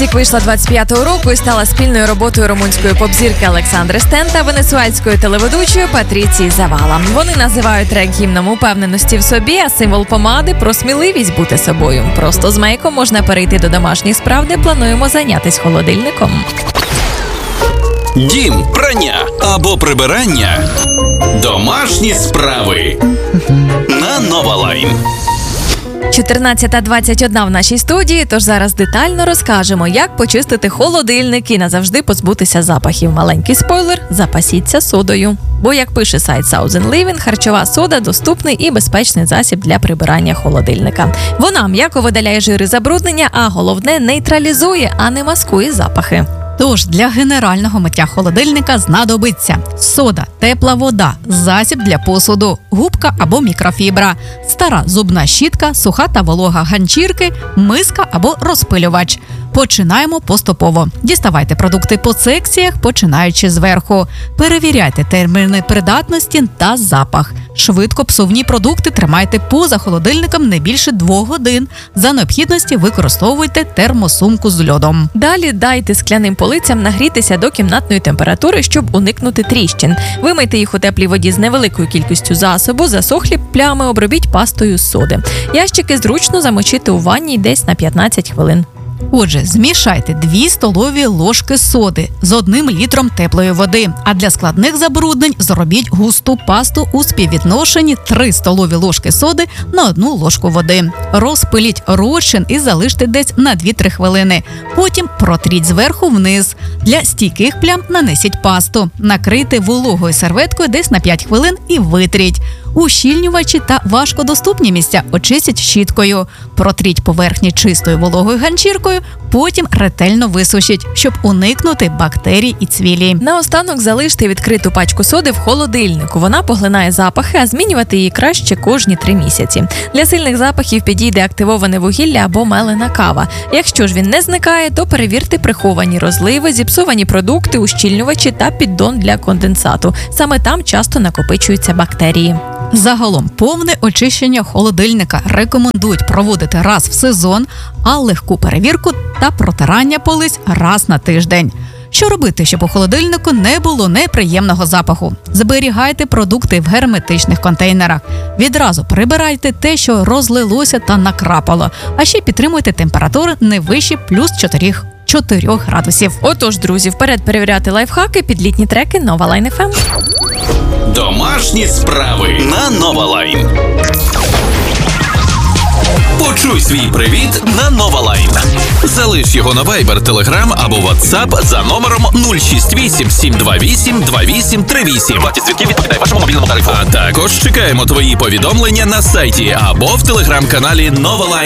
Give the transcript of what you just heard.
Мюзик вийшла 25-го року і стала спільною роботою румунської поп-зірки Олександри Стен та венесуельської телеведучої Патріції Завала. Вони називають трек гімном упевненості в собі, а символ помади про сміливість бути собою. Просто з мейком можна перейти до домашніх справ, де плануємо зайнятися холодильником. Дім, прання або прибирання. Домашні справи. На Нова Лайн. 14:21 в нашій студії, тож зараз детально розкажемо, як почистити холодильник і назавжди позбутися запахів. Маленький спойлер – запасіться содою. Бо, як пише сайт Thousand Living, харчова сода – доступний і безпечний засіб для прибирання холодильника. Вона м'яко видаляє жири забруднення, а головне – нейтралізує, а не маскує запахи. Тож для генерального миття холодильника знадобиться сода, тепла вода, засіб для посуду, губка або мікрофібра, стара зубна щітка, суха та волога ганчірки, миска або розпилювач. Починаємо поступово. Діставайте продукти по секціях, починаючи зверху. Перевіряйте терміни придатності та запах. Швидко псувні продукти тримайте поза холодильником не більше 2 годин. За необхідності використовуйте термосумку з льодом. Далі дайте скляним полицям нагрітися до кімнатної температури, щоб уникнути тріщин. Вимийте їх у теплій воді з невеликою кількістю засобу, засохлі плями обробіть пастою з соди. Ящики зручно замочити у ванні десь на 15 хвилин. Отже, змішайте 2 столові ложки соди з 1 літром теплої води. А для складних забруднень зробіть густу пасту у співвідношенні 3 столові ложки соди на 1 ложку води. Розпиліть розчин і залиште десь на 2-3 хвилини. Потім протріть зверху вниз. Для стійких плям нанесіть пасту. Накрийте вологою серветкою десь на 5 хвилин і витріть. Ущільнювачі та важкодоступні місця очистіть щіткою. Протріть поверхні чистою вологою ганчіркою, потім ретельно висушіть, щоб уникнути бактерій і цвілі. Наостанок залиште відкриту пачку соди в холодильнику. Вона поглинає запахи, а змінювати її краще кожні 3 місяці. Для сильних запахів підійде активоване вугілля або мелена кава. Якщо ж він не зникає, то перевірте приховані розливи, зіпсовані продукти, ущільнювачі та піддон для конденсату. Саме там часто накопичуються бактерії. Загалом повне очищення холодильника рекомендують проводити раз в сезон, а легку перевірку та протирання полиць раз на тиждень. Що робити, щоб у холодильнику не було неприємного запаху? Зберігайте продукти в герметичних контейнерах. Відразу прибирайте те, що розлилося та накрапало. А ще підтримуйте температуру не вище плюс 4 градусів. Отож, друзі, вперед перевіряти лайфхаки під літні треки Нова Лайн ФМ. Домашні справи на Нова Лайн. Почуй свій привіт на Нова Лайн. Залиш його на Viber, Telegram або WhatsApp за номером 068 728 2838. Вартість дзвінків відповідає вашому мобільному тарифу. А також чекаємо твої повідомлення на сайті або в Telegram-каналі Нова Лайн.